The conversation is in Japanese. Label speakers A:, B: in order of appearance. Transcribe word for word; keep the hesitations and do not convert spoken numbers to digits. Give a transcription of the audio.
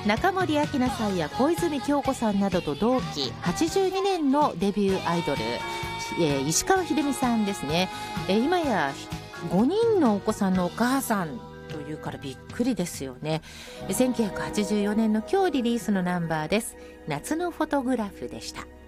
A: 中森明菜さんや小泉今日子さんなどと同期、はちじゅうにねんのデビューアイドル、えー、石川秀美さんですね。えー、今やごにんのお子さんのお母さんというからびっくりですよね。せんきゅうひゃくはちじゅうよねんの今日リリースのナンバーです。夏のフォトグラフでした。